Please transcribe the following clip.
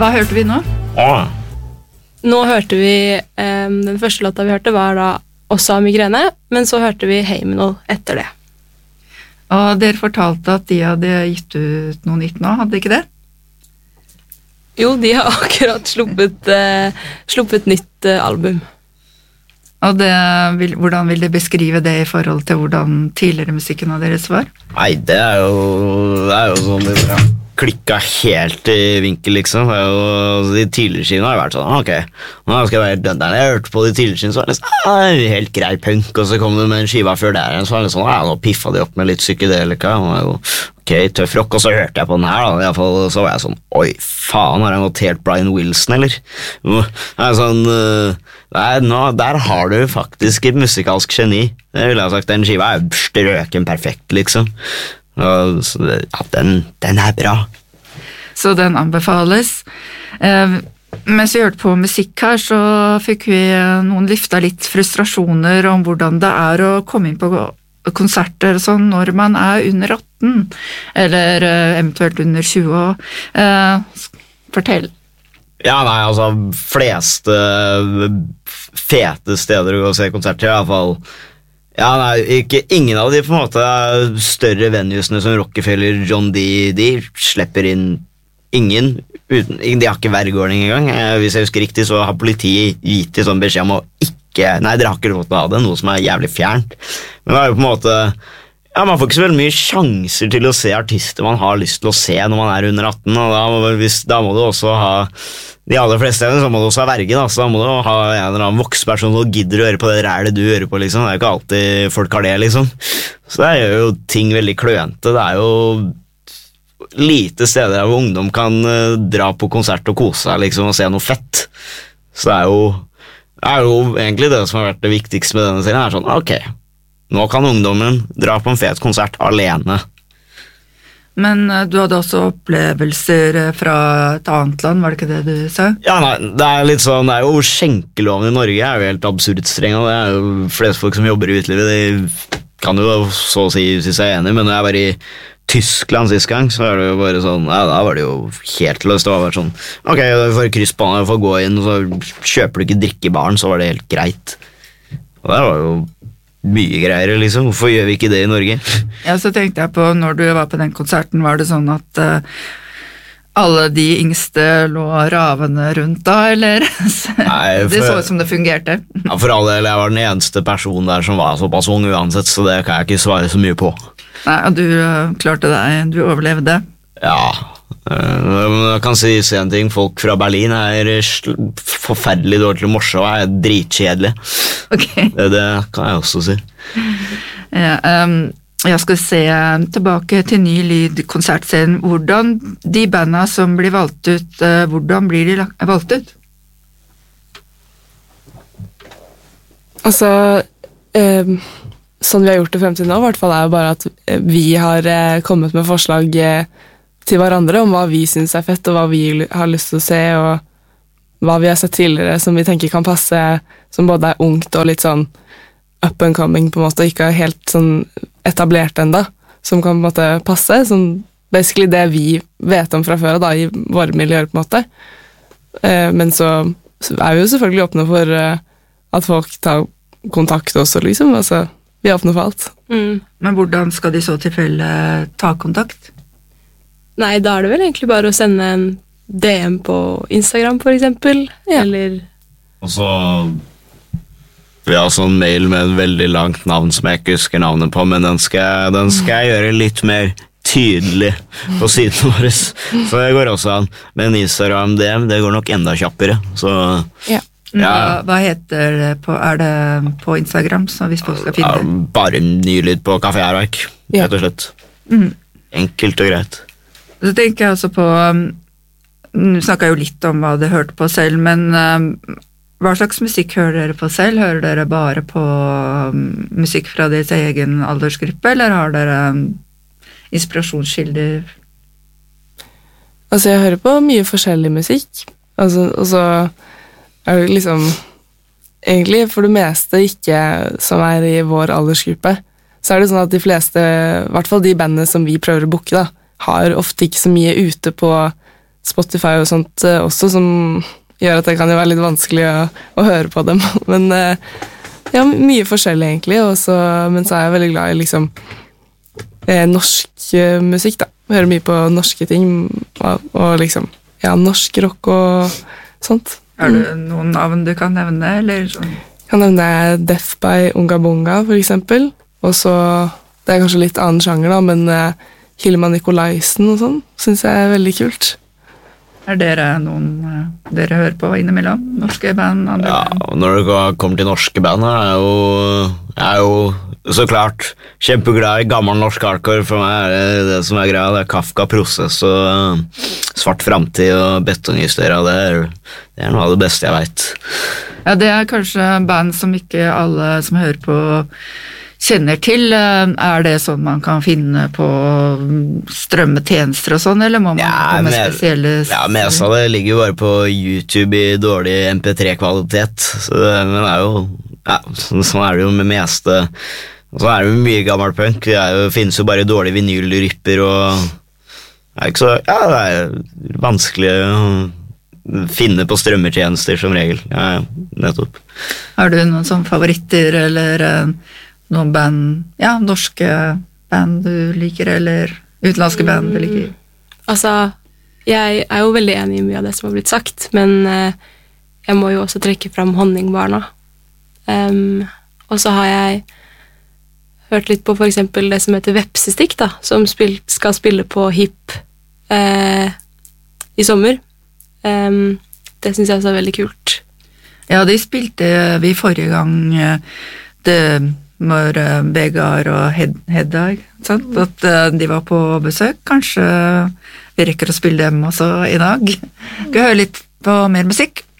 Hva hørte vi nå? Nå hørte vi, den første låta vi hørte var da også av migrene, men så hørte vi Heymanal etter det. Og dere fortalte at de hadde gitt ut noe nytt nå, hadde de ikke det? Jo, de har akkurat sluppet nytt album. Og hvordan vil de beskrive det i forhold til hvordan tidligere musikken av deres var? Nei, det er jo sånn det klikket helt i vinkel, liksom. De tidligere skivene har vært sånn, ok, nå skal jeg være dønderne. Jeg hørte på de tidligere skivene, så var det liksom, helt grei punk, og så kom det med en skiva før der, så var det sånn, nå piffa de opp med litt psykedelika, og ok, tøff rock, og så hørte jeg på den her, da, i hvert fall, så var jeg sånn, oi, faen, har jeg notert Brian Wilson, eller? Det er sånn, der har du faktisk et musikalsk geni. Det vil jeg ha sagt, den skiva er strøken perfekt, liksom. Ja, den er bra. Så den anbefales. Mens vi hørte på musikk her, så fikk vi noen lifta litt frustrasjoner om hvordan det er å komme inn på konserter og sånn når man er under 18, eller eventuelt under 20 år. Fortell. Ja, nei, altså, fleste fete steder å gå og se konserter, i hvert fall. Ja, nei, ingen av de på en måte større venuesene som Rockefeller, John D, de slipper inn ingen, de har ikke vergeordning engang. Hvis jeg husker riktig, så har politiet gitt de sånn beskjed om å ikke, nei, dere har ikke lov til å ha det, noe som er jævlig fjernt. Men det er jo på en måte, ja, man får ikke så veldig mye sjanser til å se artister man har lyst til å se når man er under 18, og da må du også ha, de aller fleste så må du også ha verge, da, så da må du ha en eller annen voksenperson som gidder å høre på det rælet du hører på, liksom. Det er jo ikke alltid folk har det, liksom. Så det er jo ting veldig klønete. Det er jo lite steder hvor ungdom kan dra på konsert og kose seg, liksom, og se noe fett. Så det er jo egentlig det som har vært det viktigste med denne serien, er sånn, ok, nå kan ungdommen dra på en fet konsert alene. Men du hadde også opplevelser fra et annet land, var det ikke det du sa? Ja, nei, det er litt sånn, det er jo skjenkeloven i Norge, er jo helt absurd streng, og det er jo flest folk som jobber i utelivet, de kan jo så å si seg enig, men når jeg var i Tyskland sist gang, så var det jo bare sånn, ja, da var det jo helt løst, det var bare sånn, ok, du får kryssbane, du får gå inn, og så kjøper du ikke drikke i baren, så var det helt greit. Og det var jo mye greier, liksom. Hvorfor gjør vi ikke det i Norge? Ja, så tenkte jeg på, når du var på den konserten, var det sånn at alle de yngste lå ravende rundt da, eller? Nei, det så ut som det fungerte. Ja, for all del, jeg var den eneste personen der som var såpass ung uansett, så det kan jeg ikke svare så mye på. Nei, og du klarte deg, du overlevde. Ja, jeg kan si en ting, folk fra Berlin er forferdelig dårlig til å morse og er dritkjedelig. Okay. Det kan jeg også si. Ja, jeg skal se tilbake til Ny Lyd konsertscenen. Hvordan de bandene som blir valgt ut, hvordan blir de valgt ut? Altså, sånn vi har gjort det frem til nå, i hvert fall er jo bare at vi har kommet med forslag til hverandre om hva vi synes er fett, og hva vi har lyst til å se, og hva vi har sett tidligere som vi tenker kan passe, som både er ungt og litt sånn up and coming på en måte, ikke helt sånn etablert enda, som kan på en måte passe, sånn basically det vi vet om fra før da, i våre miljøer på en måte. Men så er vi jo selvfølgelig åpne for at folk tar kontakt også, liksom, altså vi er åpne for alt. Men hvordan skal de så tilfelle ta kontakt? Nei, da er det vel egentlig bare å sende en DM på Instagram, for eksempel, eller... Og så... Vi har sånn mail med en veldig langt navn som jeg ikke husker navnet på, men den skal jeg gjøre litt mer tydelig på siden vår. Så det går også an. Men Instagram DM, det går nok enda kjappere. Så... Ja. Hva heter det på, er det på Instagram, så hvis folk skal finne det? Bare Ny Lyd på Café Herverk, rett og slett. Enkelt og greit. Så tenker jeg også på, nå snakket jeg jo litt om hva dere hørte på selv, men hva slags musikk hører dere på selv? Hører dere bare på musikk fra deres egen aldersgruppe, eller har dere inspirasjonskilder? Altså, jeg hører på mye forskjellig musikk, altså, og så er det liksom egentlig for det meste ikke som er i vår aldersgruppe, så er det sånn at de fleste, i hvert fall de bandene som vi prøver å booke da, har ofte ikke så mye ute på Spotify og sånt også, som gjør at det kan jo være litt vanskelig å høre på dem. Men ja, mye forskjellig egentlig, men så er jeg veldig glad i liksom norsk musikk da. Hører mye på norske ting, og liksom, ja, norsk rock og sånt. Er det noen navn du kan nevne, eller sånn? Jeg kan nevne Death by Unga Bunga, for eksempel. Og så, det er kanskje litt annen sjanger da, men Hilma Nikolaisen og sånn, synes jeg er veldig kult. Er dere noen dere hører på innimellom? Norske band? Andre band? Ja, når det kommer til norske band, jeg er jo så klart kjempeglad i gammel norsk hardcore. For meg er det som er greia, det er Kafka, Prosess og Svart Framtid og Betonghysteria. Det er noe av det beste jeg vet. Ja, det er kanskje band som ikke alle som hører på kjenner til. Er det sånn man kan finne på strømmetjenester og sånn, eller må man gå med spesielle... Ja, mest av det ligger jo bare på YouTube i dårlig MP3-kvalitet, men det er jo, ja, sånn er det jo med meste, sånn er det jo mye gammel punk, det finnes jo bare dårlige vinylrypper, og det er ikke så, ja, det er vanskelig å finne på strømmetjenester som regel, ja, nettopp. Har du noen sånne favoritter, eller... noen band, ja, norske band du liker, eller utenlandske band du liker? Altså, jeg er jo veldig enig i mye av det som har blitt sagt, men jeg må jo også trekke frem Honningbarna. Og så har jeg hørt litt på for eksempel det som heter Vepsestikk, da, som skal spille på HIP i sommer. Det synes jeg også er veldig kult. Ja, de spilte vi forrige gang det når Vegard og Hedda, sant? At de var på besøk. Kanskje vi rekker å spille dem også i dag. Skal vi høre litt på mer musikk?